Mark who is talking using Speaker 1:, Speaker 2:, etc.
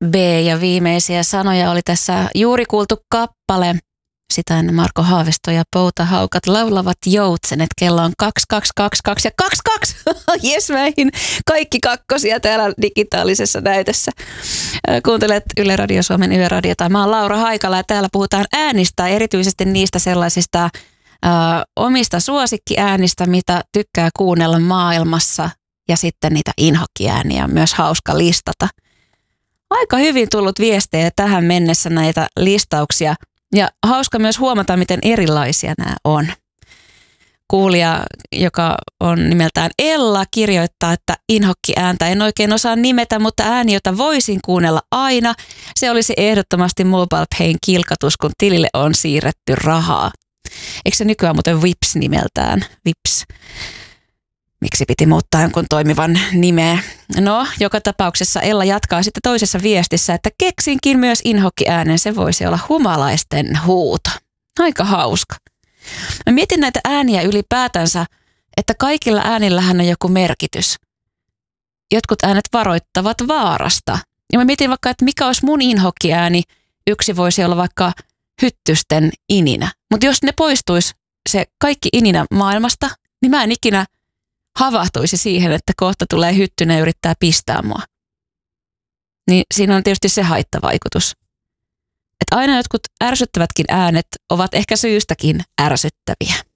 Speaker 1: B ja viimeisiä sanoja oli tässä juuri kuultu kappale. Sitä ennen Marko Haavisto ja Poutahaukat laulavat joutsenet. Kello on 2222 ja 22. Jes, meihin kaikki kakkosia täällä digitaalisessa näytössä. Kuuntelet Yle Radio Suomen Yöradiota. Mä oon Laura Haikala ja täällä puhutaan äänistä, erityisesti niistä sellaisista omista suosikkiäänistä, mitä tykkää kuunnella maailmassa, ja sitten niitä inhokkiääniä on myös hauska listata. Aika hyvin tullut viestejä tähän mennessä näitä listauksia, ja hauska myös huomata, miten erilaisia nämä on. Kuulija, joka on nimeltään Ella, kirjoittaa, että inhokkiääntä en oikein osaa nimetä, mutta ääni, jota voisin kuunnella aina, se olisi ehdottomasti MobilePayn kilkatus, kun tilille on siirretty rahaa. Eikö se nykyään muuten Vips nimeltään? Vips. Miksi piti muuttaa jonkun toimivan nimeä? No, joka tapauksessa Ella jatkaa sitten toisessa viestissä, että keksinkin myös inhokkiäänen, se voisi olla humalaisten huuto. Aika hauska. Mä mietin näitä ääniä ylipäätänsä, että kaikilla äänillähän on joku merkitys. Jotkut äänet varoittavat vaarasta. Ja mä mietin vaikka, että mikä olisi mun inhokkiääni. Yksi voisi olla vaikka hyttysten ininä. Mutta jos ne poistuisi se kaikki ininä maailmasta, niin mä en ikinä havahtuisi siihen, että kohta tulee hyttynen ja yrittää pistää mua. Niin siinä on tietysti se haittavaikutus. Että aina jotkut ärsyttävätkin äänet ovat ehkä syystäkin ärsyttäviä.